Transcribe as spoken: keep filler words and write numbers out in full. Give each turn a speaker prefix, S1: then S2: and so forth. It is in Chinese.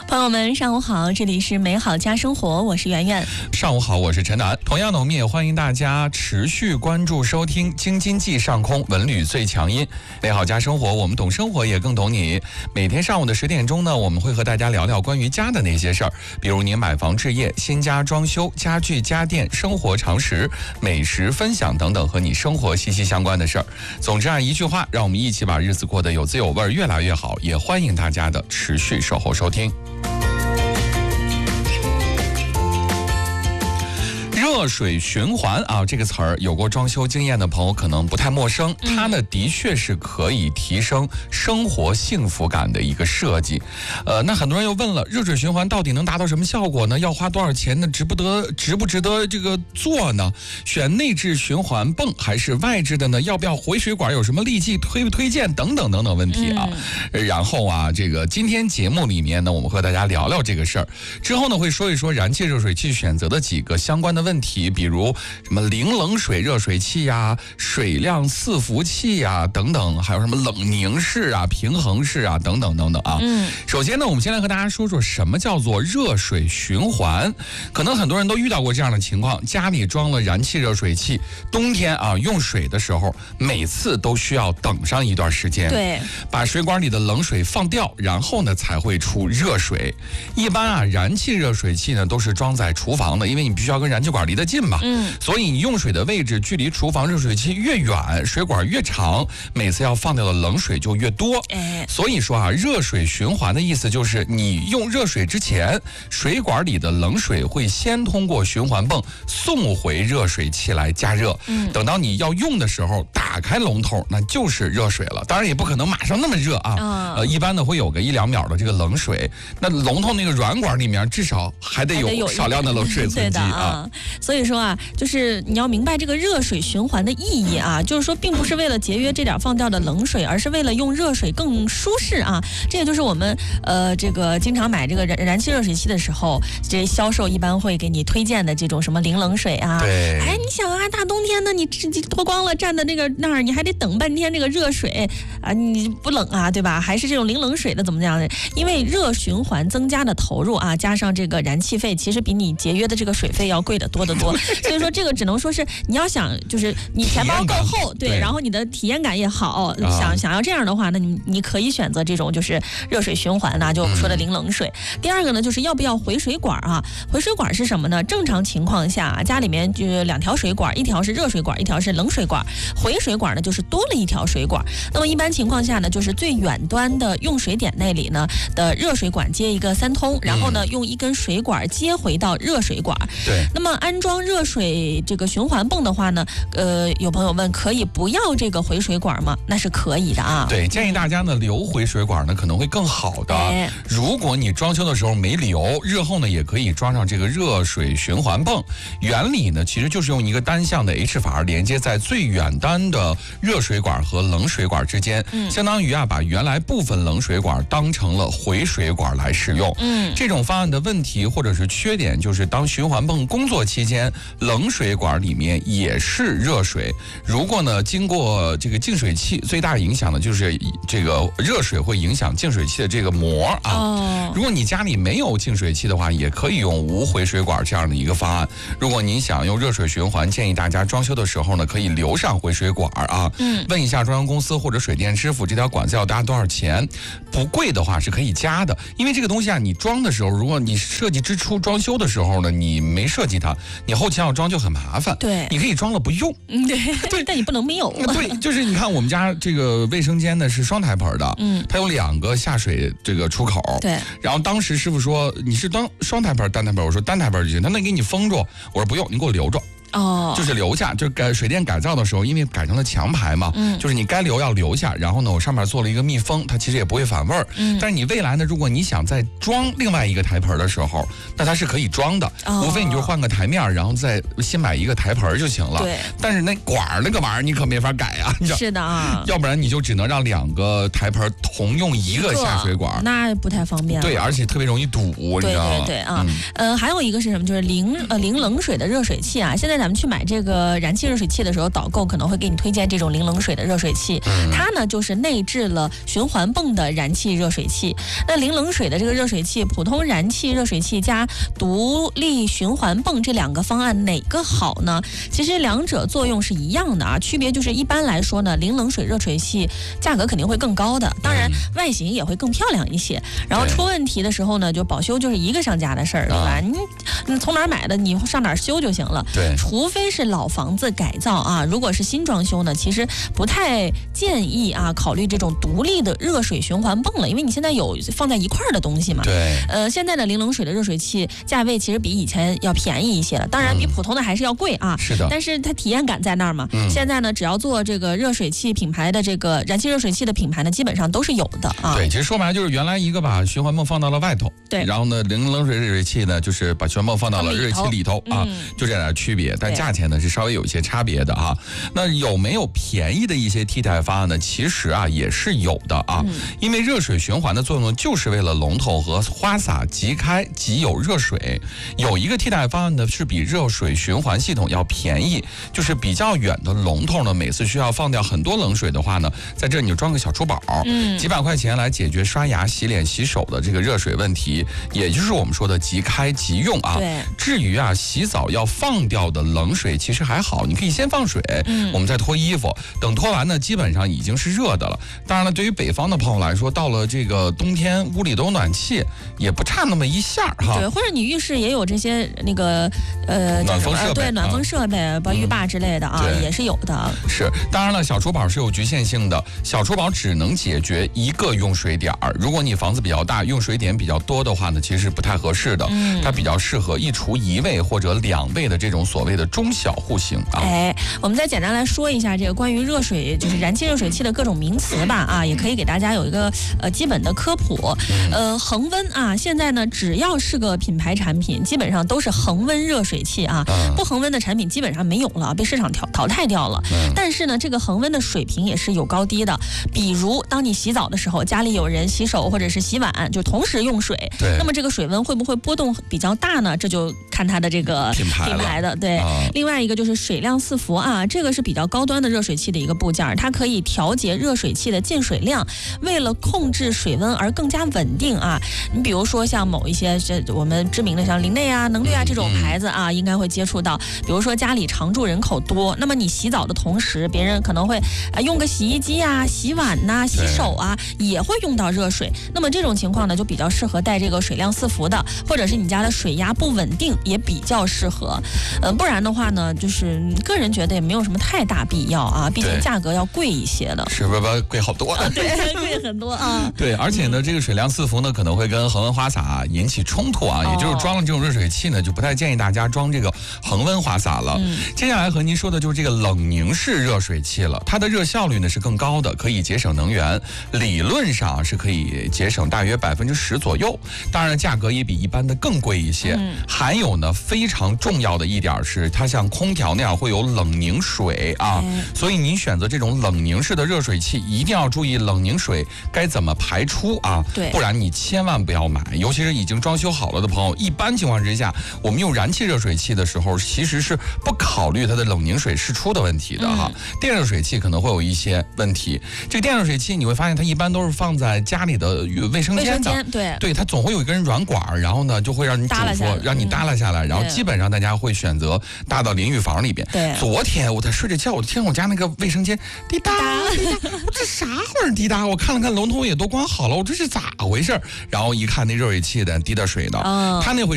S1: 朋友们，上午好，这里是美好家生活，我是圆圆。
S2: 上午好，我是陈楠。同样的，我们也欢迎大家持续关注收听京津冀上空文旅最强音。美好家生活，我们懂生活，也更懂你。每天上午的十点钟呢，我们会和大家聊聊关于家的那些事儿，比如您买房置业、新家装修、家具家电、生活常识、美食分享等等和你生活息息相关的事儿。总之啊，一句话，让我们一起把日子过得有滋有味，越来越好。也欢迎大家的持续守候收听。热水循环啊，这个词儿有过装修经验的朋友可能不太陌生，它呢的确是可以提升生活幸福感的一个设计。呃，那很多人又问了，热水循环到底能达到什么效果呢？要花多少钱呢？值不得值不值得这个做呢？选内置循环泵还是外置的呢？要不要回水管？有什么利器推不推荐？等等等等问题啊。嗯、然后啊，这个今天节目里面呢，我们和大家聊聊这个事儿，之后呢会说一说燃气热水器选择的几个相关的问题。比如什么零冷水热水器呀、啊、水量伺服器呀、啊、等等，还有什么冷凝式啊、平衡式啊等等等等啊。嗯，首先呢，我们先来和大家说说什么叫做热水循环。可能很多人都遇到过这样的情况，家里装了燃气热水器，冬天啊用水的时候，每次都需要等上一段时间，
S1: 对，
S2: 把水管里的冷水放掉，然后呢才会出热水。一般啊，燃气热水器呢都是装在厨房的，因为你必须要跟燃气管离得近嘛，嗯，所以你用水的位置距离厨房热水器越远，水管越长，每次要放掉的冷水就越多。哎，所以说啊，热水循环的意思就是你用热水之前，水管里的冷水会先通过循环泵送回热水器来加热。嗯，等到你要用的时候，打开龙头，那就是热水了。当然也不可能马上那么热啊，嗯、呃，一般呢会有个一两秒的这个冷水。那龙头那个软管里面至少还得有少量的冷水存积啊。
S1: 所以说啊，就是你要明白这个热水循环的意义啊，就是说并不是为了节约这点放掉的冷水，而是为了用热水更舒适啊。这也就是我们呃这个经常买这个燃燃气热水器的时候，这销售一般会给你推荐的这种什么零冷水啊。
S2: 对。
S1: 哎，你想啊，大冬天的你脱光了站在那个那儿，你还得等半天这个热水啊，你不冷啊，对吧？还是这种零冷水的怎么样的？因为热循环增加的投入啊，加上这个燃气费，其实比你节约的这个水费要贵得多得多。所以说这个只能说是你要想，就是你钱包够厚，对，对，然后你的体验感也好，啊、想想要这样的话，那你你可以选择这种就是热水循环呐、啊，就我们说的零冷水。嗯、第二个呢，就是要不要回水管啊？回水管是什么呢？正常情况下、啊，家里面就两条水管，一条是热水管，一条是冷水管。回水管呢，就是多了一条水管。那么一般情况下呢，就是最远端的用水点那里呢的热水管接一个三通，然后呢、嗯、用一根水管接回到热水管。
S2: 对。
S1: 那么安装热水这个循环泵的话呢，呃，有朋友问可以不要这个回水管吗？那是可以的啊。
S2: 对，建议大家呢留回水管呢可能会更好的。哎、如果你装修的时候没留，日后呢也可以装上这个热水循环泵。原理呢其实就是用一个单向的 H 阀连接在最远端的热水管和冷水管之间，嗯、相当于啊把原来部分冷水管当成了回水管来使用。嗯，这种方案的问题或者是缺点就是当循环泵工作期间，冷水管里面也是热水。如果呢经过这个净水器，最大影响的就是这个热水会影响净水器的这个膜啊。哦、如果你家里没有净水器的话，也可以用无回水管这样的一个方案。如果您想用热水循环，建议大家装修的时候呢可以留上回水管啊。嗯，问一下装修公司或者水电师傅这条管子要搭多少钱，不贵的话是可以加的。因为这个东西啊，你装的时候，如果你设计之初装修的时候呢，你没设计它，你后期要装就很麻烦。
S1: 对，
S2: 你可以装了不用。
S1: 嗯，对，对，但你不能没有。
S2: 对，就是你看我们家这个卫生间呢是双台盆的，嗯，它有两个下水这个出口。
S1: 对，
S2: 然后当时师傅说你是当双台盆单台盆，我说单台盆就行，他能给你封住，我说不用，你给我留着。哦，就是留下，就是改水电改造的时候，因为改成了墙排嘛，嗯，就是你该留要留下，然后呢，我上面做了一个密封，它其实也不会反味儿，嗯，但是你未来呢，如果你想再装另外一个台盆的时候，那它是可以装的，哦、无非你就换个台面，然后再新买一个台盆就行了，
S1: 对，
S2: 但是那管儿那个玩意儿你可没法改啊，
S1: 是的啊，
S2: 要不然你就只能让两个台盆同用一个下水管，
S1: 那不太方便，
S2: 对，而且特别容易堵，
S1: 对对对啊，嗯、呃，还有一个是什么？就是零呃零冷水的热水器啊，现在咱们去买这个燃气热水器的时候，导购可能会给你推荐这种零冷水的热水器，
S2: 嗯、
S1: 它呢就是内置了循环泵的燃气热水器。那零冷水的这个热水器，普通燃气热水器加独立循环泵这两个方案哪个好呢？其实两者作用是一样的啊，区别就是一般来说呢，零冷水热水器价格肯定会更高的，当然外形也会更漂亮一些。然后出问题的时候呢，就保修就是一个商家的事儿，对吧？你你从哪儿买的，你上哪儿修就行了。
S2: 对，
S1: 除非是老房子改造啊，如果是新装修呢，其实不太建议啊考虑这种独立的热水循环泵了，因为你现在有放在一块儿的东西嘛。
S2: 对。
S1: 呃，现在的零冷水的热水器价位其实比以前要便宜一些了，当然比普通的还是要贵啊。
S2: 嗯、是的。
S1: 但是它体验感在那儿嘛。嗯。现在呢，只要做这个热水器品牌的这个燃气热水器的品牌呢，基本上都是有的啊。
S2: 对，其实说白了就是原来一个把循环泵放到了外头，
S1: 对，
S2: 然后呢，零冷水热水器呢就是把循环泵放到了热水器里头啊，嗯、就这点区别，但价钱呢是稍微有一些差别的哈。那有没有便宜的一些替代方案呢？其实啊也是有的啊，嗯、因为热水循环的作用就是为了龙头和花洒即开即有热水。有一个替代方案呢是比热水循环系统要便宜，就是比较远的龙头呢，每次需要放掉很多冷水的话呢，在这你就装个小出宝，嗯，几百块钱来解决刷牙、洗脸、洗手的这个热水问题，也就是我们说的即开即用啊。
S1: 对。
S2: 至于啊洗澡要放掉的冷水，其实还好，你可以先放水，嗯，我们再脱衣服，等脱完呢，基本上已经是热的了。当然了，对于北方的朋友来说，到了这个冬天，屋里都有暖气，也不差那么一下哈。
S1: 对，或者你浴室也有这些那个呃
S2: 暖风设备，
S1: 对，暖风设备，包括浴霸之类的啊，
S2: 嗯、
S1: 也是有的。
S2: 是，当然了，小厨宝是有局限性的，小厨宝只能解决一个用水点儿。如果你房子比较大，用水点比较多的话呢，其实是不太合适的。嗯，它比较适合一厨一卫或者两卫的这种所谓的中小户型啊。
S1: 哎，我们再简单来说一下这个关于热水，就是燃气热水器的各种名词吧啊，也可以给大家有一个呃基本的科普。呃，恒温啊，现在呢只要是个品牌产品，基本上都是恒温热水器啊，嗯、不恒温的产品基本上没有了，被市场淘淘汰掉了。嗯、但是呢，这个恒温的水平也是有高低的。比如，当你洗澡的时候，家里有人洗手或者是洗碗，就同时用水，
S2: 对，
S1: 那么这个水温会不会波动比较大呢？这就看它的这个
S2: 品牌
S1: 品牌的对。啊、另外一个就是水量四伏啊，这个是比较高端的热水器的一个部件，它可以调节热水器的进水量，为了控制水温而更加稳定啊。你比如说像某一些这我们知名的像林内啊、能略啊这种牌子啊，嗯、应该会接触到。比如说家里常住人口多，那么你洗澡的同时，别人可能会啊用个洗衣机啊、洗碗呐、啊、洗手啊，也会用到热水。那么这种情况呢，就比较适合带这个水量四伏的，或者是你家的水压不稳定，也比较适合。呃，不然的话呢，就是个人觉得也没有什么太大必要啊，毕竟价格要贵一些的。
S2: 是不是贵好多？
S1: 啊、对，贵很多啊。
S2: 对，而且呢，这个水量四伏呢，可能会跟恒温花洒引起冲突啊，哦、也就是装了这种热水器呢，就不太建议大家装这个恒温花洒了。嗯、接下来和您说的就是这个冷凝式热水器了，它的热效率呢是更高的，可以节省能源，理论上是可以节省大约百分之十左右，当然价格也比一般的更贵一些。嗯、还有呢，非常重要的一点是，它像空调那样会有冷凝水啊，嗯、所以您选择这种冷凝式的热水器，一定要注意冷凝水该怎么排出啊，
S1: 对，
S2: 不然你千万不要买，尤其是已经装修好了的朋友，一般情况之下，我们用燃气热水器的时候，其实是不考虑它的冷凝水释出的问题的哈。嗯、电热水器可能会有一些问题，这个电热水器你会发现它一般都是放在家里的卫生间的，
S1: 对，
S2: 对，它总会有一根软管，然后呢就会让你嘱咐让你耷拉下来，嗯、然后基本上大家会选择搭到淋浴房里边。
S1: 对，
S2: 昨天我在睡着觉，我听我家那个卫生间滴答滴答，我这啥玩意儿滴答？我看了看龙头也都关好了，我这是咋回事？然后一看那热水器的滴的水的，哦、它那会。